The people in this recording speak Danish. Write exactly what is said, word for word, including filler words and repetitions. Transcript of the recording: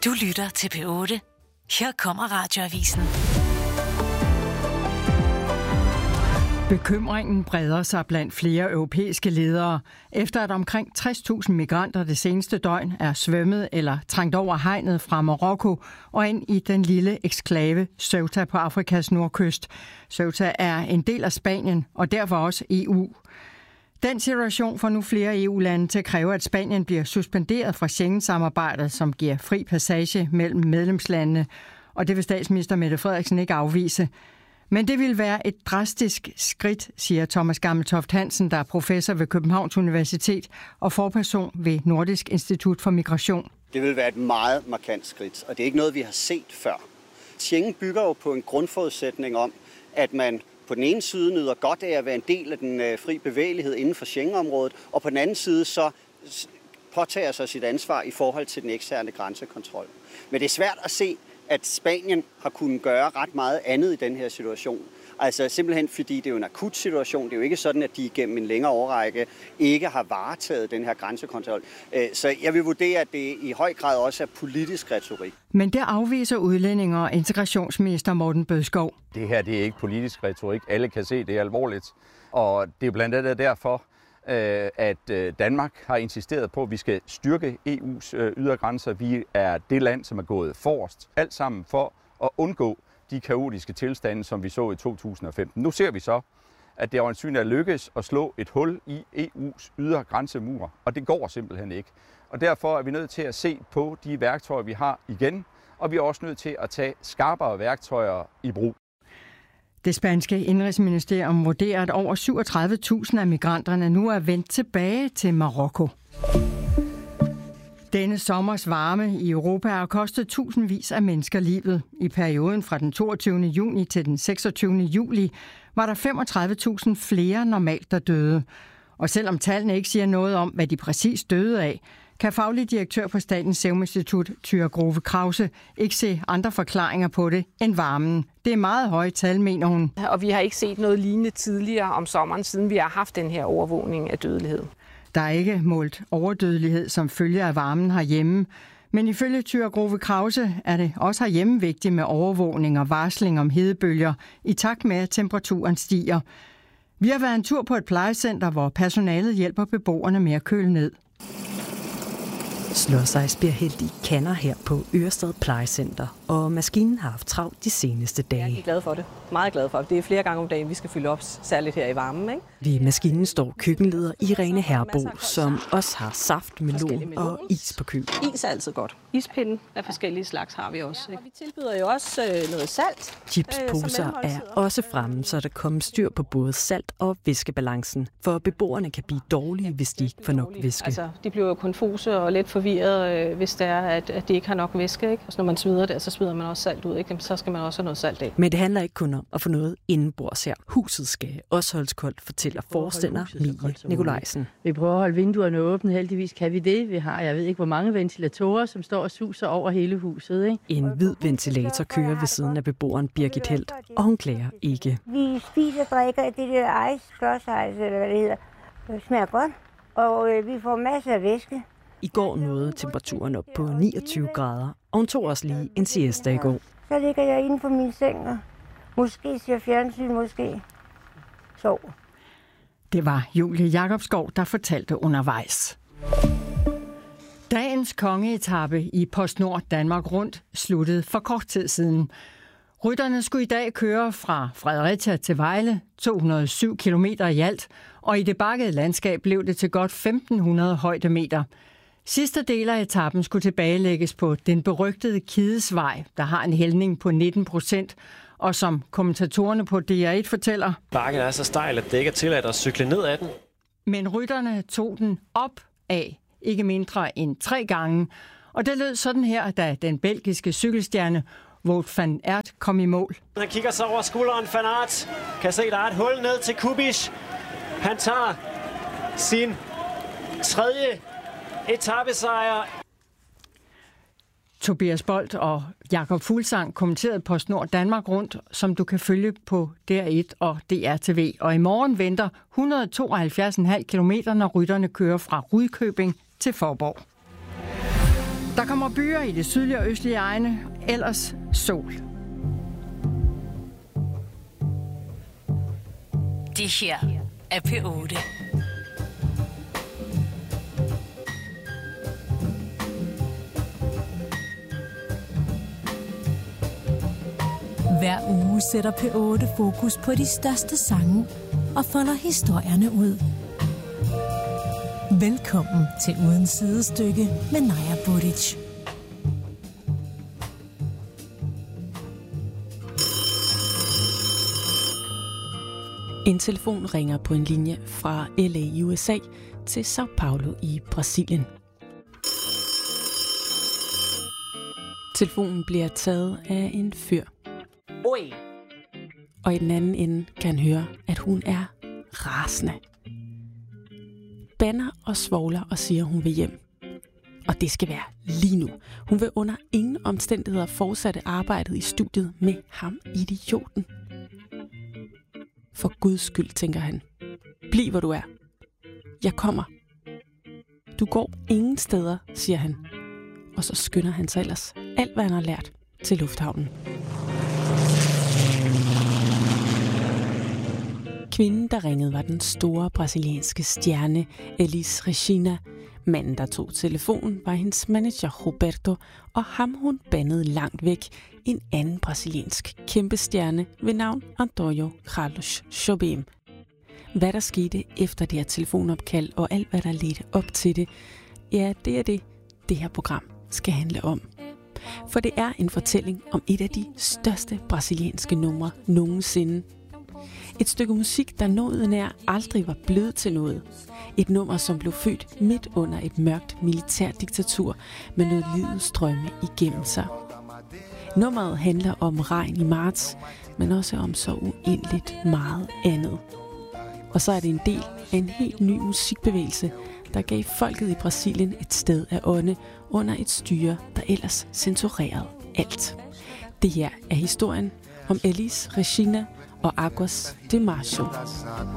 Du lytter til P otte. Her kommer Radioavisen. Bekymringen breder sig blandt flere europæiske ledere, efter at omkring tres tusind migranter det seneste døgn er svømmet eller trængt over hegnet fra Marokko og ind i den lille eksklave Ceuta på Afrikas nordkyst. Ceuta er en del af Spanien og derfor også E U. Den situation får nu flere E U-lande til at kræve, at Spanien bliver suspenderet fra Schengen-samarbejdet, som giver fri passage mellem medlemslandene, og det vil statsminister Mette Frederiksen ikke afvise. Men det vil være et drastisk skridt, siger Thomas Gammeltoft Hansen, der er professor ved Københavns Universitet og forperson ved Nordisk Institut for Migration. Det vil være et meget markant skridt, og det er ikke noget, vi har set før. Schengen bygger jo på en grundforudsætning om, at man på den ene side nyder godt af at være en del af den øh, fri bevægelighed inden for Schengen-området, og på den anden side så påtager sig sit ansvar i forhold til den eksterne grænsekontrol. Men det er svært at se, at Spanien har kunnet gøre ret meget andet i den her situation. Altså simpelthen fordi det er jo en akut situation. Det er jo ikke sådan, at de gennem en længere årrække ikke har varetaget den her grænsekontrol. Så jeg vil vurdere, at det i høj grad også er politisk retorik. Men det afviser udlændinge- og integrationsminister Morten Bødskov. Det her det er ikke politisk retorik. Alle kan se, det er alvorligt. Og det er blandt andet derfor, at Danmark har insisteret på, at vi skal styrke E U's ydergrænser. Vi er det land, som er gået forrest. Alt sammen for at undgå de kaotiske tilstande, som vi så i to tusind og femten. Nu ser vi så, at det øjensynligt er lykkes at slå et hul i E U's ydre grænsemur, og det går simpelthen ikke. Og derfor er vi nødt til at se på de værktøjer, vi har igen, og vi er også nødt til at tage skarpere værktøjer i brug. Det spanske indrigsministerium vurderer, at over syvogtredive tusind af migranterne nu er vendt tilbage til Marokko. Denne sommers varme i Europa har kostet tusindvis af mennesker livet. I perioden fra den toogtyvende juni til den seksogtyvende juli var der femogtredive tusind flere normalt, der døde. Og selvom tallene ikke siger noget om, hvad de præcis døde af, kan faglig direktør på Statens Serum Institut, Thyra Grove Krause, ikke se andre forklaringer på det end varmen. Det er meget høje tal, mener hun. Og vi har ikke set noget lignende tidligere om sommeren, siden vi har haft den her overvågning af dødelighed. Der er ikke målt overdødelighed som følge af varmen herhjemme, men ifølge Thyra Grove Krause er det også herhjemme vigtigt med overvågning og varsling om hedebølger i takt med, at temperaturen stiger. Vi har været en tur på et plejecenter, hvor personalet hjælper beboerne med at køle ned. Slåsejs bliver hældt i kander her på Ørestad Plejecenter, og maskinen har haft travlt de seneste dage. Jeg er glad for det. Meget glad for det. Det er flere gange om dagen, vi skal fylde op, særligt her i varmen, ikke? Ved maskinen står køkkenleder Irene Herbo, som også har saft, melon og is på køl. Is er altid godt. Ispinden af forskellige slags har vi også, ikke? Og vi tilbyder jo også øh, noget salt. Chipsposer øh, er også fremme, så der kommer styr på både salt og væskebalancen, for beboerne kan blive dårlige, hvis de ikke får nok væske. Altså, de bliver jo konfuse og lidt forvirret, øh, hvis det er, at, at de ikke har nok væske, ikke? Altså, når man smider det, så smider man også salt ud, ikke? Så skal man også have noget salt af. Men det handler ikke kun om at få noget indenbords her. Huset skal også holdes koldt, fortæller forstander Mie Nikolajsen. Vi prøver at holde vinduerne åbne, heldigvis kan vi det. Vi har, jeg ved ikke hvor mange ventilatorer, som står og suser over hele huset, ikke? En hvid ventilator kører ved siden af beboeren Birgit Helt, og hun klager ikke. Vi spiser og drikker det der ice, klodsejs, eller hvad det hedder. Det smager godt, og øh, vi får masser af væske. I går nåede temperaturen op på niogtyve grader, og hun tog også lige en siesta i går. Så ligger jeg inde på min seng og måske ser fjernsyn, måske sov. Det var Julie Jacobsgaard, der fortalte undervejs. Dagens kongeetappe i PostNord Danmark Rundt sluttede for kort tid siden. Rytterne skulle i dag køre fra Fredericia til Vejle, to hundrede og syv kilometer i alt, og i det bakkede landskab blev det til godt femten hundrede højdemeter. Sidste del af etappen skulle tilbagelægges på den berygtede Kidesvej, der har en hældning på nitten procent, og som kommentatorerne på D R et fortæller. Bakken er så stejl, at det ikke er tilladt at cykle ned ad den. Men rytterne tog den op af ikke mindre end tre gange, og det lød sådan her, da den belgiske cykelstjerne Wout van Aert kom i mål. Han kigger så over skulderen, Van Aert kan se, der er et hul ned til Kubish. Han tager sin tredje etapesejr. Tobias Bolt og Jakob Fuglsang kommenterede PostNord Danmark Rundt, som du kan følge på D R et og D R T V. Og i morgen venter et hundrede og tooghalvfjerds komma fem kilometer, når rytterne kører fra Rudkøbing til Faaborg. Der kommer byer i det sydlige og østlige egne, ellers sol. Det her er P otte. Hver uge sætter P otte fokus på de største sange og folder historierne ud. Velkommen til Uden Sidestykke med Naja Buric. En telefon ringer på en linje fra L A i U S A til São Paulo i Brasilien. Telefonen bliver taget af en fyr. Oi. Og i den anden ende kan han høre, at hun er rasende. Banner og svogler og siger, at hun vil hjem. Og det skal være lige nu. Hun vil under ingen omstændigheder fortsætte arbejdet i studiet med ham, idioten. For Guds skyld, tænker han. Bliv, hvor du er. Jeg kommer. Du går ingen steder, siger han. Og så skynder han sig ellers alt, hvad han har lært, til lufthavnen. Kvinden, der ringede, var den store brasilianske stjerne Elis Regina. Manden, der tog telefonen, var hendes manager Roberto, og ham hun bandede langt væk, en anden brasiliansk kæmpestjerne ved navn Antônio Carlos Jobim. Hvad der skete efter det her telefonopkald og alt, hvad der ledte op til det, ja, det er det, det her program skal handle om. For det er en fortælling om et af de største brasilianske numre nogensinde. Et stykke musik, der noget nær aldrig var blevet til noget. Et nummer, som blev født midt under et mørkt militærdiktatur med noget livets strømme igennem sig. Nummeret handler om regn i marts, men også om så uendeligt meget andet. Og så er det en del af en helt ny musikbevægelse, der gav folket i Brasilien et sted af ånde under et styre, der ellers censurerede alt. Det her er historien om Elis Regina og Águas de Março.